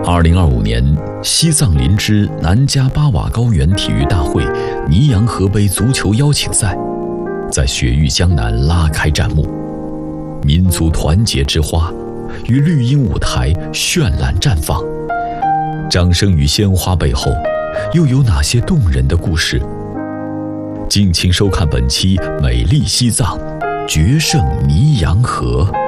2025年西藏林芝南迦巴瓦高原体育大会尼洋河杯足球邀请赛在雪域江南拉开战幕，民族团结之花与绿茵舞台绚烂绽放。掌声与鲜花背后，又有哪些动人的故事？敬请收看本期《美丽西藏，决胜尼洋河》。